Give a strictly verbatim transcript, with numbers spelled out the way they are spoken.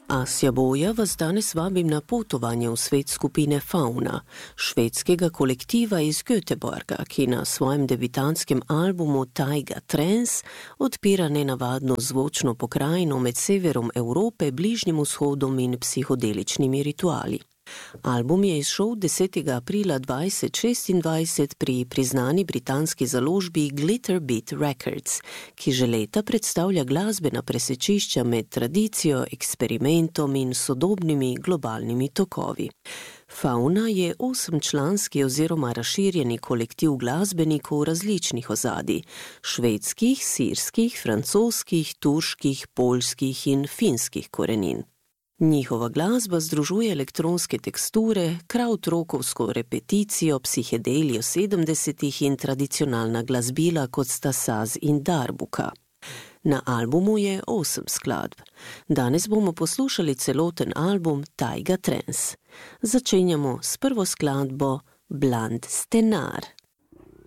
Asja Boja vas danes vabim na potovanje v svet skupine Fauna, švedskega kolektiva iz Göteborga, ki na svojem debitantskem albumu Taiga Trance odpira nenavadno zvočno pokrajino med severom Evrope, Bližnjim vzhodom in psihodeličnimi rituali. Album je izšel desetega aprila dvajset šestindvajset pri priznani britanski založbi Glitter Beat Records, ki že leta predstavlja glasbena presečišča med tradicijo, eksperimentom in sodobnimi globalnimi tokovi. Fauna je osemčlanski oziroma razširjeni kolektiv glasbenikov različnih ozadij, švedskih, sirskih, francoskih, turških, poljskih in finskih korenin. Njihova glasba združuje elektronske teksture, krautrokovsko repeticijo, psihedelijo sedemdesetih in tradicionalna glasbila, kot sta saz in darbuka. Na albumu je osem skladb. Danes bomo poslušali celoten album Taiga Trance. Začenjamo s prvo skladbo Bland Stenar.